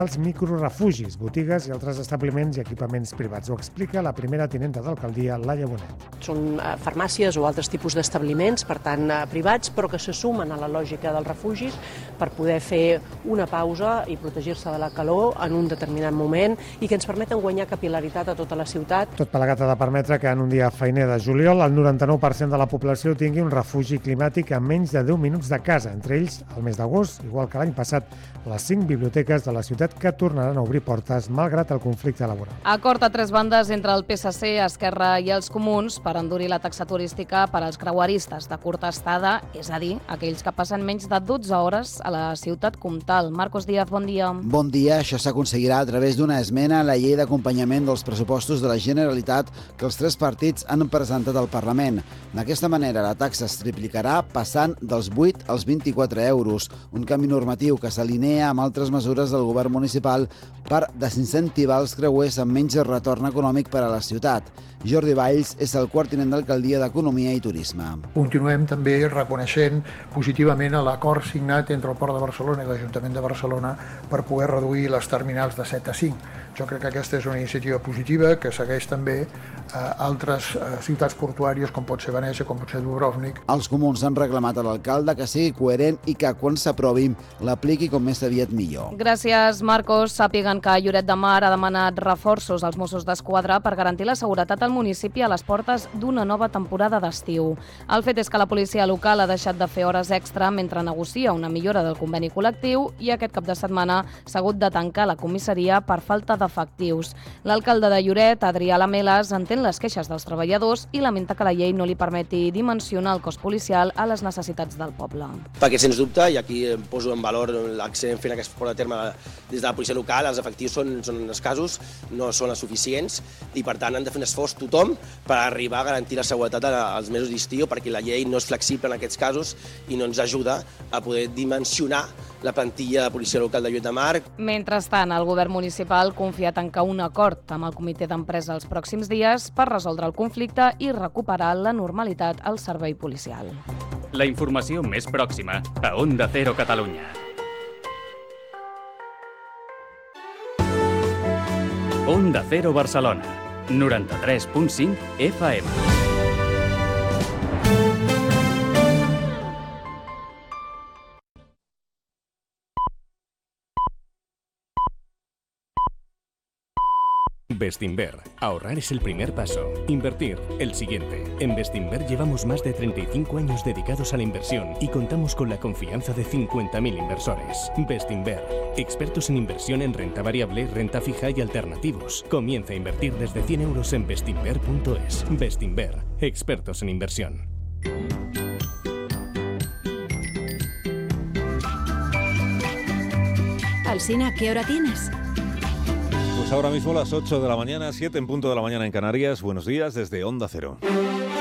els microrefugis, botigues i altres establiments i equipaments privats. Ho explica la primera tinenta d'alcaldia, Laia Bonet. Són farmàcies o altres tipus d'establiments, per tant privats, però que se sumen a la lògica dels refugis per poder fer una pausa i protegir-se de la calor en un determinat moment i que ens permeten guanyar capil·laritat a tota la ciutat. Tot plegat ha de permetre que en un dia feiner de juliol el 99% de la població tingui un refugi climàtic a menys de 10 minuts de casa. Entre ells, al mes d'agost, igual que l'any passat, les 5 biblioteques de la ciutat que tornaran a obrir portes malgrat el conflicte laboral. Acord a 3 bandes entre el PSC, Esquerra i els Comuns per endurir la taxa turística per als creueristes de curta estada, és a dir, aquells que passen menys de 12 hores a la ciutat comtal. Marcos Díaz, bon dia. Bon dia. Això s'aconseguirà a través d'una esmena a la llei d'acompanyament dels pressupostos de la Generalitat que els 3 partits han presentat al Parlament. D'aquesta manera, la taxa es triplicarà passant dels 8 als 24 euros, un canvi normatiu que s'alinea amb altres mesures del govern municipal per desincentivar els creuers amb menys retorn econòmic per a la ciutat. Jordi Valls és el quart tinent d'alcaldia d'Economia i Turisme. Continuem també reconeixent positivament l'acord signat entre el Port de Barcelona i l'Ajuntament de Barcelona per poder reduir les terminals de 7 a 5. Jo crec que aquesta és una iniciativa positiva que segueix també altres ciutats portuàries com pot ser Venècia, com pot ser Dubrovnik. Els comuns han reclamat a l'alcalde que sigui coherent i que quan s'aprovi l'apliqui com més aviat millor. Gràcies, Marcos. Sàpiguen que Lloret de Mar ha demanat reforços als Mossos d'Esquadra per garantir la seguretat al municipi a les portes d'una nova temporada d'estiu. El fet és que la policia local ha deixat de fer hores extra mentre negocia una millora del conveni col·lectiu i aquest cap de setmana s'ha hagut de tancar la comissaria per falta d'efectius. L'alcalde de Lloret, Adrià Lamelas, entén les queixes dels treballadors i lamenta que la llei no li permeti dimensionar el cos policial a les necessitats del poble. Perquè, sens dubte, i aquí poso en valor l'accent fent que es porta a terme des de la policia local, els efectius són escassos, no són els suficients i, per tant, han de fer un esforç tothom per arribar a garantir la seguretat als mesos d'estiu, perquè la llei no és flexible en aquests casos i no ens ajuda a poder dimensionar la plantilla de policia local de Lloret de Mar. Mentrestant, el govern municipal confia a tancar un acord amb el comitè d'empresa els pròxims dies per resoldre el conflicte i recuperar la normalitat al servei policial. La informació més pròxima a Onda Cero Catalunya. Onda Cero Barcelona, 93.5 FM. Bestinver. Ahorrar es el primer paso. Invertir, el siguiente. En Bestinver llevamos más de 35 años dedicados a la inversión y contamos con la confianza de 50.000 inversores. Bestinver. Expertos en inversión en renta variable, renta fija y alternativos. Comienza a invertir desde 100 euros en bestinver.es. Bestinver. Expertos en inversión. Alsina, ¿qué hora tienes? Pues ahora mismo las 8 de la mañana, 7 en punto de la mañana en Canarias. Buenos días desde Onda Cero.